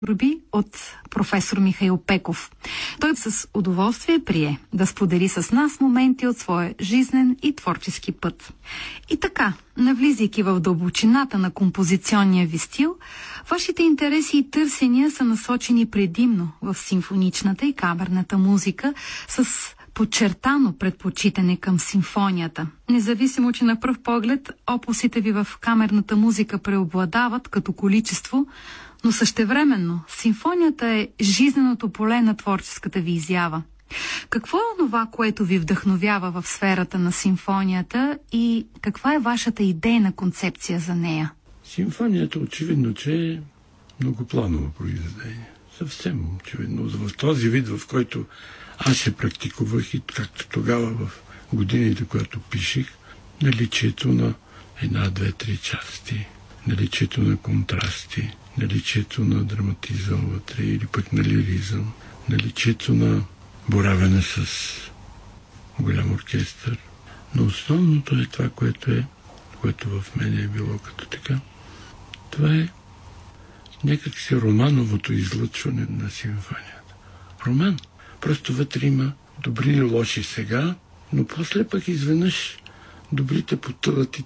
Руби от професор Михаил Пеков. Той с удоволствие прие да сподели с нас моменти от своя жизнен и творчески път. И така, навлизайки в дълбочината на композиционния ви стил, вашите интереси и търсения са насочени предимно в симфоничната и камерната музика с подчертано предпочитане към симфонията. Независимо, че на пръв поглед опусите ви в камерната музика преобладават като количество, но същевременно симфонията е жизненото поле на творческата ви изява. Какво е онова, което ви вдъхновява в сферата на симфонията и каква е вашата идейна концепция за нея? Симфонията очевидно, че е многопланово произведение. Съвсем очевидно. В този вид, в който аз се практикувах и както тогава в годините, когато пишех, наличието на една, две, три части, наличието на контрасти, наличието на драматизъм вътре или пък на лиризъм, наличието на боравене с голям оркестър. Но основното е това, което в мен е било като така. Това е някакси романовото излъчване на симфонията. Роман. Просто вътре има добри и лоши сега, но после пък изведнъж добрите потъват и